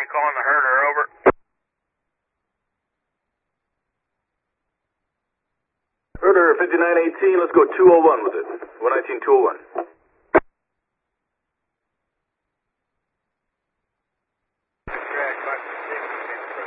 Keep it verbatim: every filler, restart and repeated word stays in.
you calling the herder, over? Herder fifty-nine eighteen, let's go two oh one with it. one nineteen two oh one.